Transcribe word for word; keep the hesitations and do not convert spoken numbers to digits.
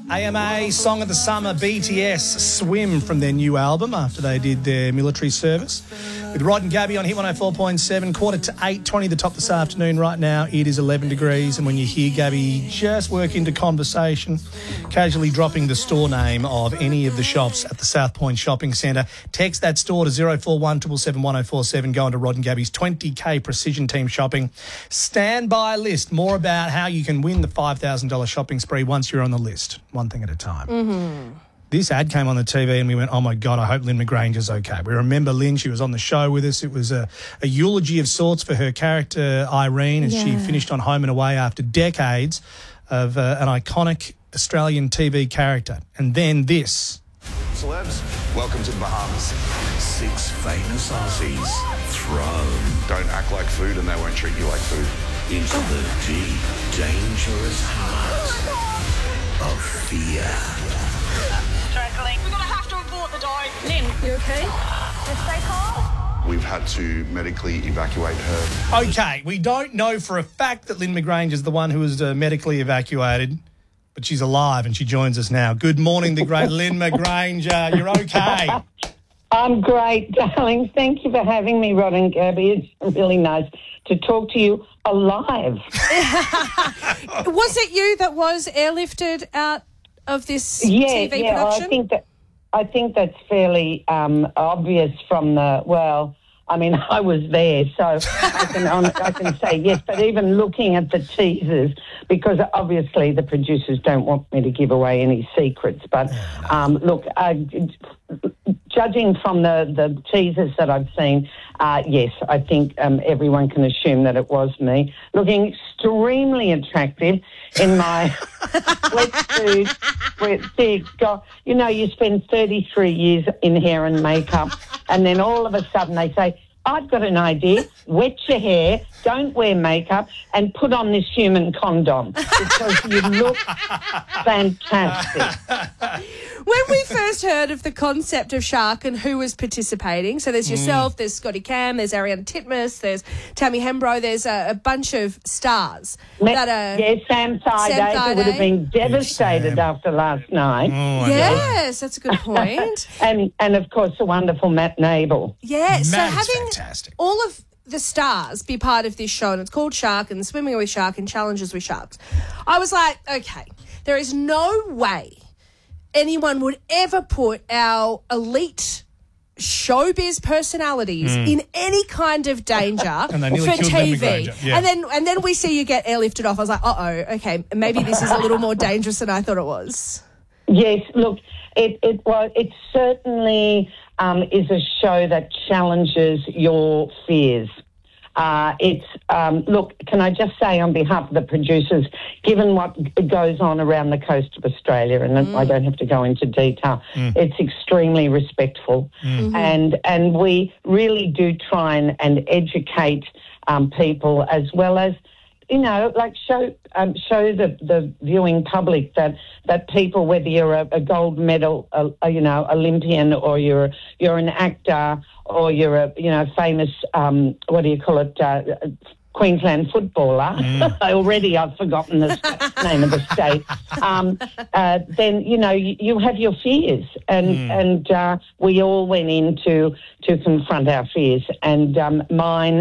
A M A, Song of the Summer, B T S, Swim from their new album after they did their military service. With Rod and Gabby on Hit one oh four point seven, quarter to eight, twenty the top this afternoon. Right now it is eleven degrees, and when you hear Gabby just work into conversation, casually dropping the store name of any of the shops at the South Point Shopping Centre, text that store to zero four one seven seven one oh four seven. Go into Rod and Gabby's twenty K Precision Team Shopping standby list. More about how you can win the five thousand dollars shopping spree once you're on the list, one thing at a time. Mm-hmm. This ad came on the T V and we went, oh, my God, I hope Lynn McGranger's okay. We remember Lynn. She was on the show with us. It was a, a eulogy of sorts for her character, Irene, as yeah. she finished on Home and Away after decades of uh, an iconic Australian T V character. And then this. Celebs, welcome to the Bahamas. Six famous Aussies thrown. Don't act like food and they won't treat you like food. Into the deep, dangerous heart of fear. Struggling. We're going to have to abort the dive. Lynn, you okay? Let's stay calm. We've had to medically evacuate her. Okay, we don't know for a fact that Lynn McGranger is the one who was uh, medically evacuated, but she's alive and she joins us now. Good morning, the great Lynn McGranger. You're okay? I'm great, darling. Thank you for having me, Rod and Gabby. It's really nice to talk to you alive. Was it you that was airlifted out of this yeah, T V yeah, production? I think that I think that's fairly um, obvious from the, well, I mean, I was there, so I can I can say yes. But even looking at the teasers, because obviously the producers don't want me to give away any secrets. But um, look, uh, judging from the, the teasers that I've seen, uh, yes, I think um, everyone can assume that it was me. Looking extremely attractive in my wetsuit. With, dear God, you know, you spend thirty-three years in hair and makeup, and then all of a sudden they say, I've got an idea, wet your hair, don't wear makeup, and put on this human condom because you look fantastic. When we first heard of the concept of Shark and who was participating, so there's yourself, mm. there's Scotty Cam, there's Ariana Titmus, there's Tammy Hembrow, there's a, a bunch of stars. Me- that are, yes, Sam Thaiday would have been devastated after last night. Oh, yes, that's a good point. and, and, of course, the wonderful Matt Nable. Yeah, so Matt having fantastic. All of the stars be part of this show, and it's called Shark and Swimming with Shark and Challenges with Sharks, I was like, okay, there is no way anyone would ever put our elite showbiz personalities mm. in any kind of danger for T V. Yeah. And then and then we see you get airlifted off. I was like, uh-oh, okay, maybe this is a little more dangerous than I thought it was. Yes, look, it it well, it certainly um, is a show that challenges your fears. Uh, it's, um, look, can I just say on behalf of the producers, given what goes on around the coast of Australia, and mm. I don't have to go into detail, mm. it's extremely respectful. Mm-hmm. And and we really do try and, and educate um, people as well as, you know, like show um, show the, the viewing public that, that people, whether you're a, a gold medal, uh, you know, Olympian, or you're you're an actor, or you're a, you know, famous, um, what do you call it, uh, Queensland footballer. Mm. Already I've forgotten the st- name of the state. Um, uh, then, you know, you, you have your fears. And mm. and uh, we all went in to, to confront our fears. And um, mine